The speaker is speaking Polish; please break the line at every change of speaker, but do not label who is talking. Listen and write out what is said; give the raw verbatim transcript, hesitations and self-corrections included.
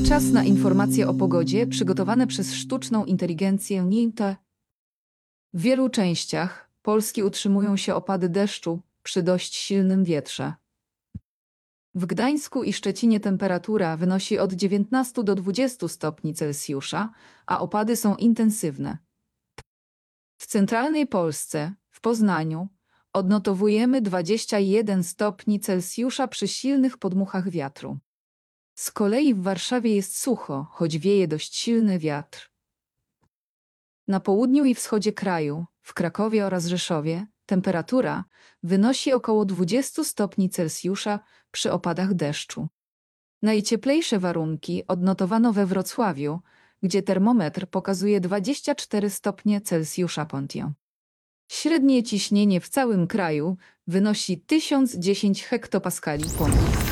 Czas na informacje o pogodzie przygotowane przez sztuczną inteligencję N I T. W wielu częściach Polski utrzymują się opady deszczu przy dość silnym wietrze. W Gdańsku i Szczecinie temperatura wynosi od dziewiętnastu do dwudziestu stopni Celsjusza, a opady są intensywne. W centralnej Polsce, w Poznaniu, odnotowujemy dwadzieścia jeden stopni Celsjusza przy silnych podmuchach wiatru. Z kolei w Warszawie jest sucho, choć wieje dość silny wiatr. Na południu i wschodzie kraju, w Krakowie oraz Rzeszowie, temperatura wynosi około dwudziestu stopni Celsjusza przy opadach deszczu. Najcieplejsze warunki odnotowano we Wrocławiu, gdzie termometr pokazuje dwadzieścia cztery stopnie Celsjusza Pontio. Średnie ciśnienie w całym kraju wynosi tysiąc dziesięć hektopaskali Pontio.